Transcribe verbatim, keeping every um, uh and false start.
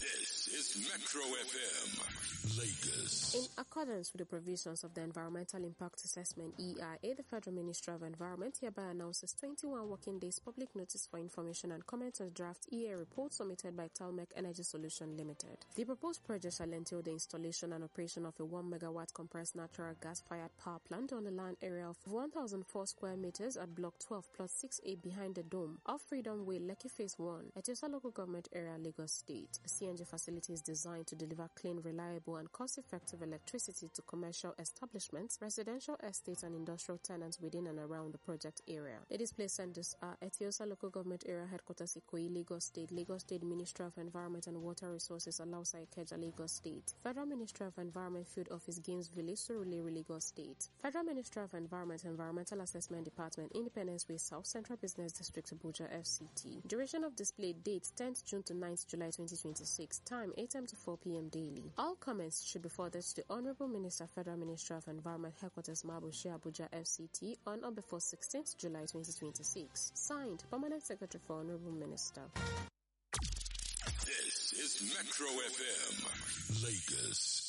This is Metro F M, Lagos. In accordance with the provisions of the Environmental Impact Assessment E I A, the Federal Ministry of Environment hereby announces twenty-one working days public notice for information and comment on draft E A report submitted by Talmec Energy Solution Limited. The proposed project shall entail the installation and operation of a one megawatt compressed natural gas-fired power plant on a land area of one thousand four square meters at Block twelve, Plot six A behind the Dome of Freedom Way, Lekki Phase one, Etiosa Local Government Area, Lagos State. A C N G facility is designed to deliver clean, reliable, and cost-effective electricity to commercial establishments, residential estates, and industrial tenants within and around the project area. The display centers are Etiosa Local Government Area Headquarters, Ikoyi, Lagos State, Lagos State Ministry of Environment and Water Resources, Alausa, Ikeja, Lagos State, Federal Ministry of Environment Field Office, Games Village, Surulere, Lagos State, Federal Ministry of Environment Environmental Assessment Department, Independence Way South, Central Business District, Abuja, F C T. Duration of display: date tenth June to ninth July twenty twenty-six. Time eight a m to four p m daily. All comments should be forwarded to the Honorable Minister, Federal Ministry of Environment, Headquarters, Mabushi, Abuja, F C T, on or before sixteenth July twenty twenty-six. Signed, Permanent Secretary for Honorable Minister. This is Metro F M, Lagos.